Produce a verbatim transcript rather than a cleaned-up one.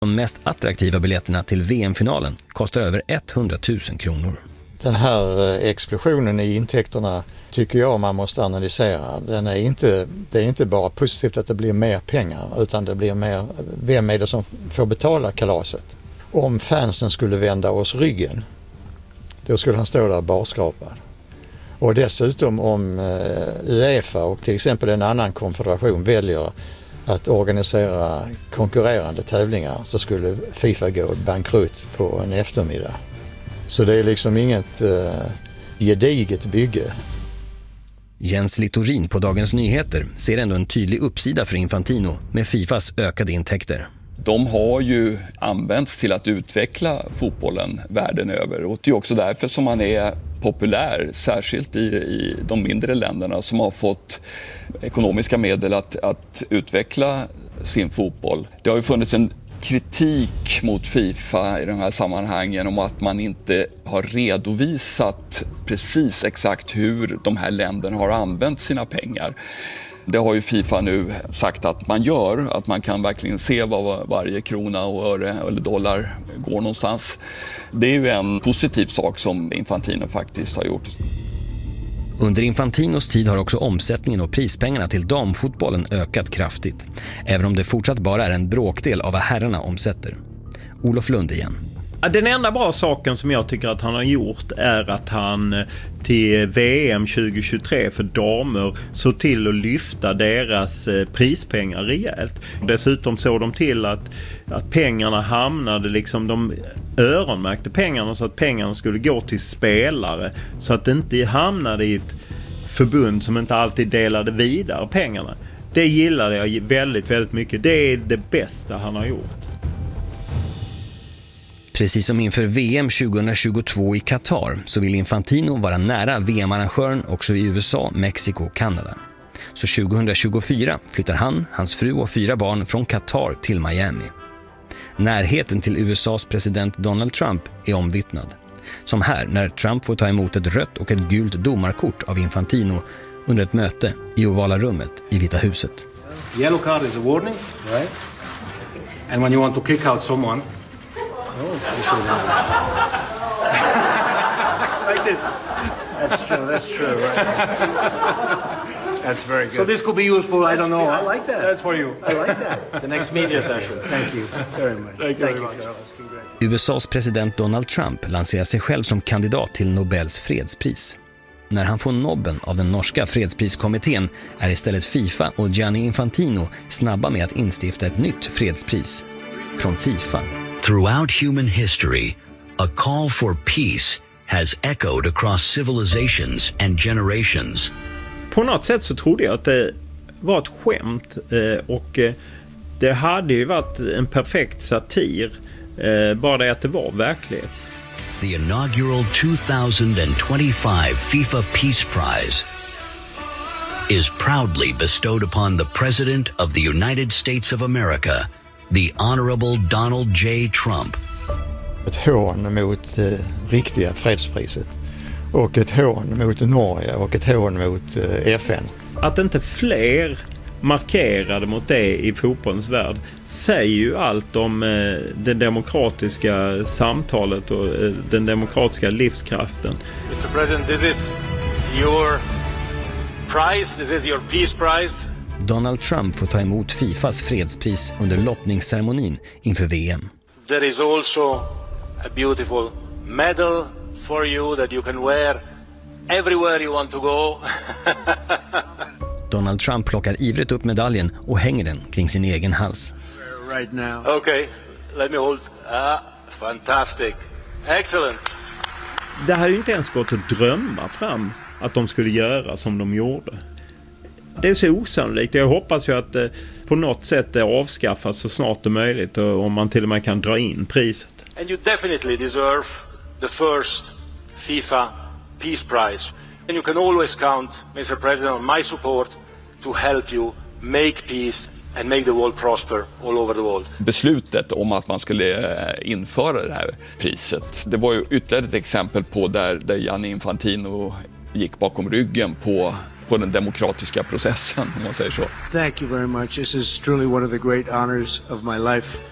De mest attraktiva biljetterna till V M-finalen kostar över hundratusen kronor. Den här explosionen i intäkterna tycker jag man måste analysera. Den är inte, det är inte bara positivt att det blir mer pengar, utan det blir mer, vem är det som får betala kalaset? Om fansen skulle vända oss ryggen, då skulle han stå där barskrapad. Och dessutom om UEFA och till exempel en annan konfederation väljer att organisera konkurrerande tävlingar, så skulle FIFA gå bankrutt på en eftermiddag. Så det är liksom inget uh, gediget bygge. Jens Littorin på Dagens Nyheter ser ändå en tydlig uppsida för Infantino med FIFAs ökade intäkter. De har ju använts till att utveckla fotbollen världen över, och det är också därför som man är populär, särskilt i, i de mindre länderna som har fått ekonomiska medel att, att utveckla sin fotboll. Det har ju funnits en kritik mot FIFA i de här sammanhangen om att man inte har redovisat precis exakt hur de här länderna har använt sina pengar. Det har ju FIFA nu sagt att man gör, att man kan verkligen se vad varje krona och öre eller dollar går någonstans. Det är ju en positiv sak som Infantino faktiskt har gjort. Under Infantinos tid har också omsättningen och prispengarna till damfotbollen ökat kraftigt, även om det fortsatt bara är en bråkdel av vad herrarna omsätter. Olof Lund igen. Den enda bra saken som jag tycker att han har gjort är att han till V M tjugo tjugotre för damer såg till att lyfta deras prispengar rejält. Dessutom såg de till att, att pengarna hamnade, liksom de öronmärkte pengarna så att pengarna skulle gå till spelare, så att det inte hamnade i ett förbund som inte alltid delade vidare pengarna. Det gillade jag väldigt, väldigt mycket. Det är det bästa han har gjort. Precis som inför V M tjugohundratjugotvå i Qatar så vill Infantino vara nära V M-arrangören också i U S A, Mexiko och Kanada. Så tjugohundratjugofyra flyttar han, hans fru och fyra barn från Qatar till Miami. Närheten till U S A:s president Donald Trump är omvittnad. Som här när Trump får ta emot ett rött och ett gult domarkort av Infantino under ett möte i ovala rummet i Vita huset. Yellow card is a warning, right? And when you want to kick out someone, oh, like this. That's true. That's true. Right? That's very good. So this could be useful. I don't know. I like that. That's for you. I like that. The next media session. Thank you very much. Thank you very much. U S A:s president Donald Trump lanserar sig själv som kandidat till Nobels fredspris. När han får nobben av den norska fredspriskommittén är istället FIFA och Gianni Infantino snabba med att instifta ett nytt fredspris från FIFA. Throughout human history, a call for peace has echoed across civilizations and generations. På något sätt så trodde jag att det var ett skämt, och det hade ju varit en perfekt satir, bara det att det var verklighet. The inaugural two thousand twenty-five FIFA Peace Prize is proudly bestowed upon the President of the United States of America, the Honorable Donald J. Trump. Ett hån mot det riktiga fredspriset och ett hån mot Norge och ett hån mot F N. Att inte fler markerade mot det i fotbollens värld säger ju allt om eh, det demokratiska samtalet och eh, den demokratiska livskraften. mister President, this is your prize, this is your peace prize. Donald Trump får ta emot FIFAs fredspris under lottningsceremonin inför V M. There is also a beautiful medal for you that you can wear everywhere you want to go. Donald Trump plockar ivrigt upp medaljen och hänger den kring sin egen hals. Right now. Okay, let me hold. Ah, fantastic. Excellent. Det hade ju inte ens gått att drömma fram att de skulle göra som de gjorde. Det är så osannolikt. Jag hoppas ju att det på något sätt det avskaffas så snart det är möjligt, och om man till och med kan dra in priset. And you definitely deserve the first FIFA Peace Prize. And you can always count, mister President, on my support to help you make peace and make the world prosper all over the world. Beslutet om att man skulle införa det här priset, det var ju ytterligare ett exempel på där, där Gianni Infantino gick bakom ryggen på, på den demokratiska processen, om man säger så. Thank you very much. This is truly one of the great honors of my life.